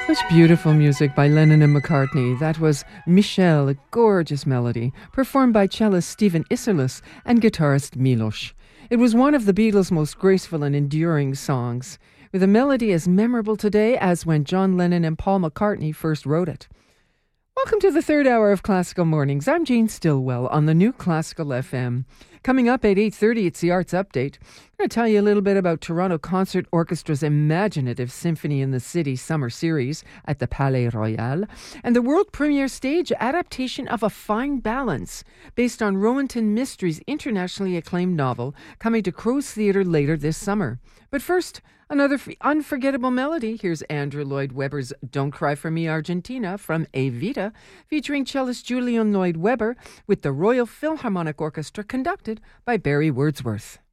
Such beautiful music by Lennon and McCartney. That was Michelle, a gorgeous melody, performed by cellist Stephen Isserlis and guitarist Milos. It was one of the Beatles' most graceful and enduring songs, with a melody as memorable today as when John Lennon and Paul McCartney first wrote it. Welcome to the third hour of Classical Mornings. I'm Jane Stillwell on the New Classical FM. Coming up at 8:30, it's the Arts Update. I'm going to tell you a little bit about Toronto Concert Orchestra's imaginative Symphony in the City summer series at the Palais Royal, and the world premiere stage adaptation of A Fine Balance, based on Rowanton Mystery's internationally acclaimed novel, coming to Crow's Theatre later this summer. But first, another unforgettable melody. Here's Andrew Lloyd Webber's Don't Cry for Me, Argentina from Evita, featuring cellist Julian Lloyd Webber with the Royal Philharmonic Orchestra conducted by Barry Wordsworth.